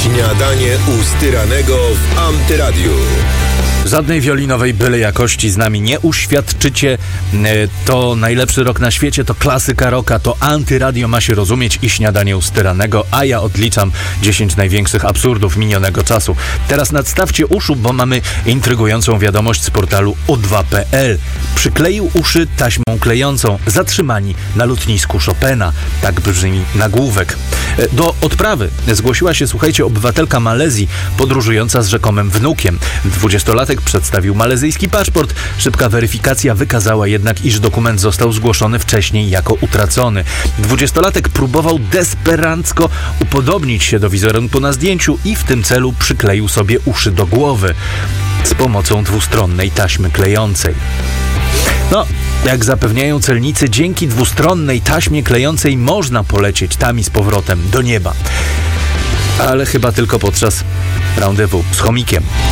Śniadanie u Styranego w Antyradiu. Żadnej wiolinowej byle jakości z nami nie uświadczycie. To najlepszy rock na świecie, to klasyka rocka, to Antyradio ma się rozumieć i Śniadanie u Styranego, a ja odliczam 10 największych absurdów minionego czasu. Teraz nadstawcie uszu, bo mamy intrygującą wiadomość z portalu o2.pl. Przykleił uszy taśmą klejącą. Zatrzymani na lotnisku Chopina. Tak brzmi nagłówek. Do odprawy zgłosiła się, słuchajcie, obywatelka Malezji podróżująca z rzekomym wnukiem. 20-latek przedstawił malezyjski paszport. Szybka weryfikacja wykazała jednak, iż dokument został zgłoszony wcześniej jako utracony. 20-latek próbował desperacko upodobnić się do wizerunku na zdjęciu i w tym celu przykleił sobie uszy do głowy z pomocą dwustronnej taśmy klejącej. No, jak zapewniają celnicy, dzięki dwustronnej taśmie klejącej można polecieć tam i z powrotem do nieba. Ale chyba tylko podczas rendezvous z chomikiem.